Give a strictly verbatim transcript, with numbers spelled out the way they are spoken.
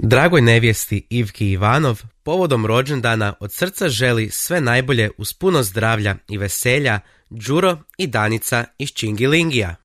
Dragoj nevjesti Ivki Ivanov povodom rođendana od srca želi sve najbolje uz puno zdravlja i veselja Đuro i Danica iz Čingilingija.